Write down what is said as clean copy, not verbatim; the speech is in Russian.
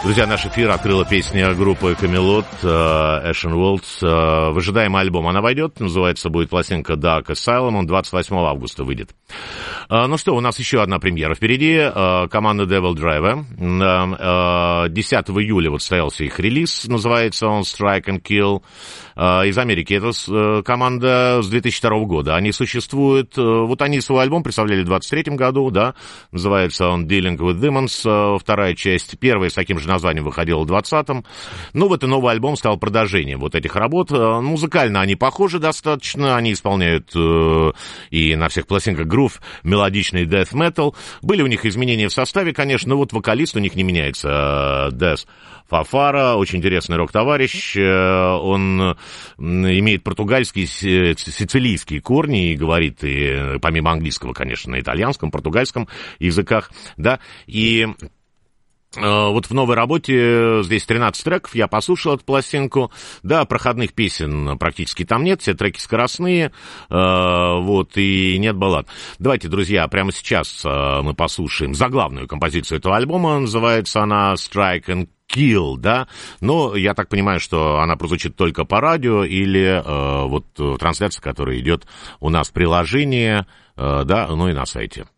Друзья, наш эфир открыла песня группы Камелот, Ashen World. Выжидаемый альбом она войдет, называется будет пластинка Dark Asylum, он 28 августа выйдет. Ну что, у нас еще одна премьера впереди, команда Devil Driver. 10 июля вот состоялся их релиз, называется он Strike and Kill. Из Америки. Это команда с 2002 года. Они существуют, вот они свой альбом представляли в 23 году, да, называется он Dealing with Demons, вторая часть, первая с таким же названием выходила в 20-м. Ну, вот и новый альбом стал продолжением вот этих работ. Музыкально они похожи достаточно, они исполняют и на всех пластинках грув, мелодичный death metal. Были у них изменения в составе, конечно, но вот вокалист у них не меняется, Death Фафара, очень интересный рок-товарищ, он имеет португальские, сицилийские корни и говорит, и, помимо английского, конечно, на итальянском, португальском языках, да, и вот в новой работе здесь 13 треков, я послушал эту пластинку, да, проходных песен практически там нет, все треки скоростные, вот, и нет баллад. Давайте, друзья, прямо сейчас мы послушаем заглавную композицию этого альбома, называется она Strike and Kill, да, но я так понимаю, что она прозвучит только по радио или вот трансляция, которая идет у нас в приложении, да, ну и на сайте.